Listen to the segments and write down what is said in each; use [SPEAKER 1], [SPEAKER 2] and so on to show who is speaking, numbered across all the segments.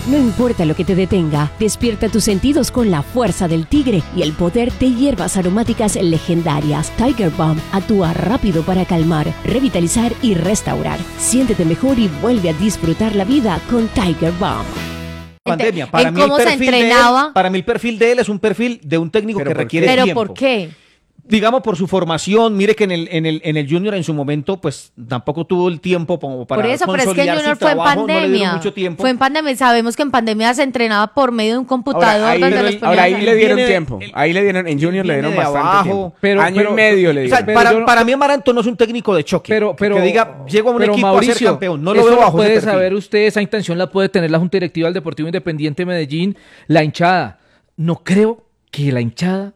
[SPEAKER 1] No importa lo que te detenga, despierta tus sentidos con la fuerza del tigre y el poder de hierbas aromáticas legendarias. Tiger Balm actúa rápido para calmar, revitalizar y restaurar. Siéntete mejor y vuelve a disfrutar la vida con Tiger Balm.
[SPEAKER 2] Pandemia. Para mí,
[SPEAKER 3] ¿cómo se entrenaba?
[SPEAKER 2] Para mí el perfil de él es un perfil de un técnico que requiere
[SPEAKER 3] tiempo.
[SPEAKER 2] tiempo.
[SPEAKER 3] ¿Pero por qué?
[SPEAKER 2] Digamos, por su formación. Mire que en el Junior en su momento pues tampoco tuvo el tiempo como para
[SPEAKER 3] por eso, pero es que el
[SPEAKER 2] consolidar
[SPEAKER 3] Junior
[SPEAKER 2] su
[SPEAKER 3] fue en
[SPEAKER 2] trabajo, no le dieron
[SPEAKER 3] pandemia.
[SPEAKER 2] mucho tiempo.
[SPEAKER 3] Fue en pandemia. Sabemos que en pandemia se entrenaba por medio de un computador.
[SPEAKER 4] Ahí le dieron tiempo. Ahí le dieron, en Junior le dieron bastante tiempo. Año y medio le dieron.
[SPEAKER 2] O sea, para mí Amaranto no es un técnico de choque.
[SPEAKER 5] Pero
[SPEAKER 2] que diga, llego a un equipo
[SPEAKER 5] Mauricio,
[SPEAKER 2] a ser campeón. No lo veo bajo
[SPEAKER 5] puede
[SPEAKER 2] ese perfil.
[SPEAKER 5] saber usted, esa intención la puede tener la Junta Directiva del Deportivo Independiente de Medellín, la hinchada. No creo que la hinchada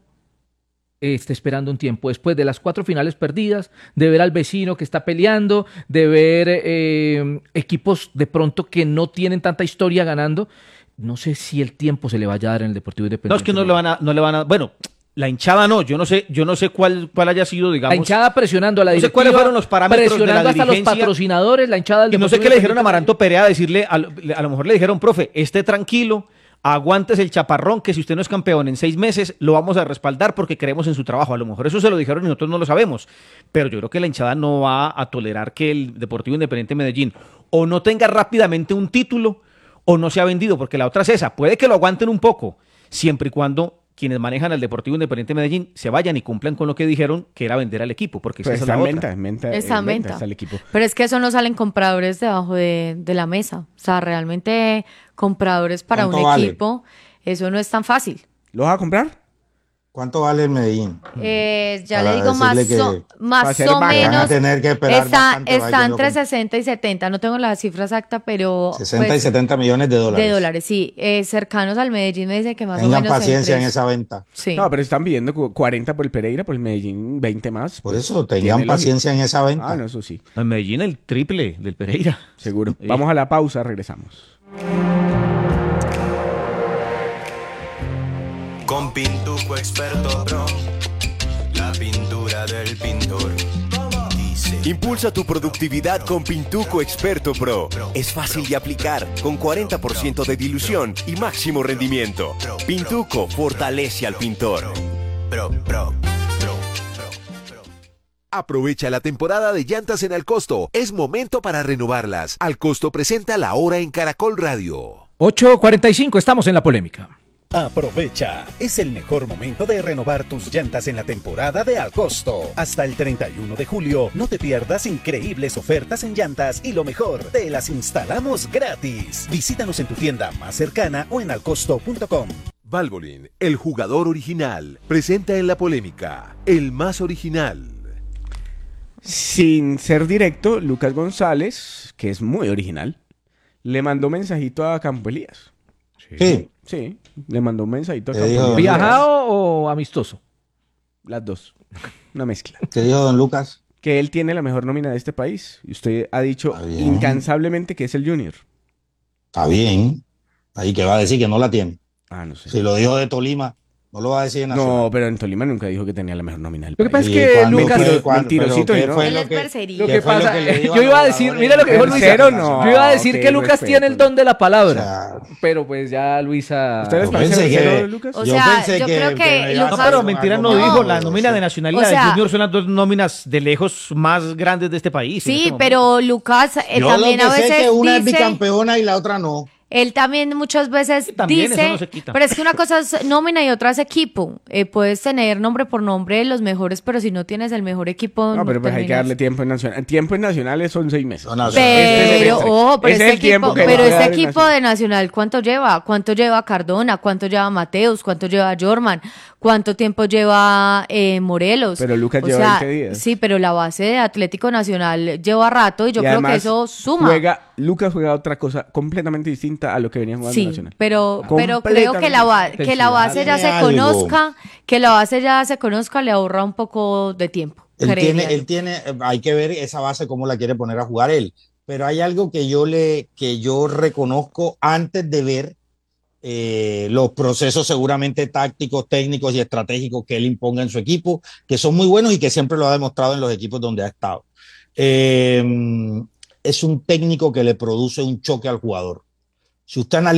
[SPEAKER 5] esté esperando un tiempo después de las 4 finales perdidas, de ver al vecino que está peleando, de ver equipos de pronto que no tienen tanta historia ganando. No sé si el tiempo se le vaya a dar en el Deportivo Independiente.
[SPEAKER 2] No, es que no le van a. Bueno, la hinchada no, yo no sé cuál haya sido, digamos.
[SPEAKER 5] La hinchada presionando a la directiva,
[SPEAKER 2] cuáles fueron los parámetros
[SPEAKER 5] presionando
[SPEAKER 2] de la
[SPEAKER 5] hasta los
[SPEAKER 2] dirigencia.
[SPEAKER 5] Patrocinadores, la hinchada del
[SPEAKER 2] Y no sé
[SPEAKER 5] Deportivo
[SPEAKER 2] qué le dijeron a
[SPEAKER 5] Independiente.
[SPEAKER 2] Amaranto Perea, decirle, a lo mejor le dijeron, profe, esté tranquilo, aguántese el chaparrón, que si usted no es campeón en 6 meses, lo vamos a respaldar porque creemos en su trabajo. A lo mejor eso se lo dijeron y nosotros no lo sabemos, pero yo creo que la hinchada no va a tolerar que el Deportivo Independiente de Medellín o no tenga rápidamente un título o no se ha vendido, porque la otra es esa, puede que lo aguanten un poco, siempre y cuando quienes manejan al Deportivo Independiente de Medellín se vayan y cumplan con lo que dijeron, que era vender al equipo, porque
[SPEAKER 4] Pues
[SPEAKER 2] esa es la otra.
[SPEAKER 3] Está en venta.
[SPEAKER 4] Está el equipo.
[SPEAKER 3] Pero es que eso no salen compradores debajo de la mesa. O sea, realmente compradores para un equipo, eso no es tan fácil.
[SPEAKER 4] ¿Lo vas a comprar?
[SPEAKER 6] ¿Cuánto vale el Medellín?
[SPEAKER 3] Ya le digo más o menos.
[SPEAKER 6] Tener que esperar
[SPEAKER 3] está entre 60 y 70. No tengo la cifra exacta, pero
[SPEAKER 6] 60 y
[SPEAKER 3] pues,
[SPEAKER 6] 70 millones de dólares.
[SPEAKER 3] de dólares, sí. Cercanos al Medellín me dice que más o
[SPEAKER 6] Tengan
[SPEAKER 3] menos.
[SPEAKER 6] paciencia en esa venta.
[SPEAKER 3] Sí.
[SPEAKER 4] No, pero están pidiendo 40 por el Pereira, por el Medellín 20 más.
[SPEAKER 6] Por eso, tengan paciencia en esa venta.
[SPEAKER 4] Ah, no, eso sí.
[SPEAKER 2] En Medellín el triple del Pereira.
[SPEAKER 4] Seguro.
[SPEAKER 2] Sí.
[SPEAKER 4] Vamos a la pausa, regresamos.
[SPEAKER 7] Con Pintuco Experto Pro, la pintura del pintor. Impulsa tu productividad con Pintuco Experto Pro. Es fácil de aplicar, con 40% de dilución y máximo rendimiento. Pintuco fortalece al pintor. Aprovecha la temporada de llantas en Alcosto. Es momento para renovarlas. Alcosto presenta La Hora en Caracol Radio.
[SPEAKER 5] 8:45, estamos en la polémica.
[SPEAKER 8] Aprovecha, es el mejor momento de renovar tus llantas en la temporada de Alcosto. Hasta el 31 de julio, no te pierdas increíbles ofertas en llantas y lo mejor, te las instalamos gratis. Visítanos en tu tienda más cercana o en alcosto.com.
[SPEAKER 7] Valvoline, el jugador original, presenta en la polémica, el más original.
[SPEAKER 4] Sin ser directo, Lucas González, que es muy original, le mandó mensajito a Campo Elías. Sí, le mandó un mensajito a Campo Elías.
[SPEAKER 5] ¿Viajado o amistoso?
[SPEAKER 4] Las dos. Una mezcla.
[SPEAKER 6] ¿Qué dijo don Lucas?
[SPEAKER 4] Que él tiene la mejor nómina de este país. Y usted ha dicho incansablemente que es el Junior.
[SPEAKER 6] Está bien. Ahí que va a decir que no la tiene.
[SPEAKER 4] Ah, no sé.
[SPEAKER 6] Si lo dijo de Tolima, no lo va a decir en Nacional.
[SPEAKER 4] No, pero en Tolima nunca dijo que tenía la mejor nómina del
[SPEAKER 5] Lo que
[SPEAKER 4] país.
[SPEAKER 5] pasa es que Lucas...
[SPEAKER 4] Mentirosito, ¿no?
[SPEAKER 3] Él es perseguido.
[SPEAKER 5] Lo que pasa, yo iba a decir, mira lo que dijo Luisa.
[SPEAKER 4] No,
[SPEAKER 5] yo iba a decir
[SPEAKER 4] ok,
[SPEAKER 5] que Lucas
[SPEAKER 4] respeto.
[SPEAKER 5] tiene el don de la palabra.
[SPEAKER 6] O sea,
[SPEAKER 5] pero pues ya Luisa...
[SPEAKER 4] ¿Ustedes
[SPEAKER 6] Yo
[SPEAKER 4] parecen
[SPEAKER 6] pensé
[SPEAKER 4] grosero,
[SPEAKER 6] que-
[SPEAKER 4] Lucas?
[SPEAKER 3] O sea, yo creo que
[SPEAKER 6] me
[SPEAKER 2] No,
[SPEAKER 3] Lucas-
[SPEAKER 2] pero mentira no
[SPEAKER 6] No,
[SPEAKER 2] dijo. La nómina de Nacional y
[SPEAKER 3] o
[SPEAKER 2] la de
[SPEAKER 3] sea-
[SPEAKER 2] Junior son las dos nóminas de lejos más grandes de este país. en
[SPEAKER 3] Sí,
[SPEAKER 2] este momento.
[SPEAKER 3] pero Lucas
[SPEAKER 6] yo
[SPEAKER 3] también
[SPEAKER 6] lo
[SPEAKER 3] a
[SPEAKER 6] que sé es
[SPEAKER 3] veces
[SPEAKER 6] que una es
[SPEAKER 3] dice...
[SPEAKER 6] bicampeona y la otra no.
[SPEAKER 3] Él también muchas veces
[SPEAKER 2] También,
[SPEAKER 3] dice,
[SPEAKER 2] eso no se quita.
[SPEAKER 3] pero es que una cosa es nómina y otra es equipo. Puedes tener nombre por nombre los mejores, pero si no tienes el mejor equipo,
[SPEAKER 4] No, pero pues hay que
[SPEAKER 3] terminas.
[SPEAKER 4] darle tiempo en Nacional. Tiempo en Nacionales son 6 meses.
[SPEAKER 6] No, no,
[SPEAKER 3] Pero, ojo, pero
[SPEAKER 4] Ese
[SPEAKER 3] este
[SPEAKER 4] es el tiempo
[SPEAKER 3] equipo,
[SPEAKER 4] que le
[SPEAKER 3] pero
[SPEAKER 4] puede
[SPEAKER 3] este
[SPEAKER 4] dar el
[SPEAKER 3] equipo de Nacional, ¿cuánto lleva? ¿Cuánto lleva Cardona? ¿Cuánto lleva Mateus? ¿Cuánto lleva Jorman? ¿Cuánto tiempo lleva Morelos?
[SPEAKER 4] Pero Lucas
[SPEAKER 3] O
[SPEAKER 4] lleva
[SPEAKER 3] sea,
[SPEAKER 4] 20 días.
[SPEAKER 3] Sí, pero la base de Atlético Nacional lleva rato y yo creo que
[SPEAKER 4] además
[SPEAKER 3] eso suma.
[SPEAKER 4] Lucas juega otra cosa completamente distinta a lo que venía jugando
[SPEAKER 3] Sí,
[SPEAKER 4] Nacional.
[SPEAKER 3] pero creo que la base ya se
[SPEAKER 6] Tiene algo.
[SPEAKER 3] conozca, que la base ya se conozca, le ahorra un poco de tiempo.
[SPEAKER 6] Él tiene, hay que ver esa base cómo la quiere poner a jugar él. Pero hay algo que yo reconozco antes de ver los procesos seguramente tácticos, técnicos y estratégicos que él imponga en su equipo, que son muy buenos y que siempre lo ha demostrado en los equipos donde ha estado. Es un técnico que le produce un choque al jugador. Si usted analiza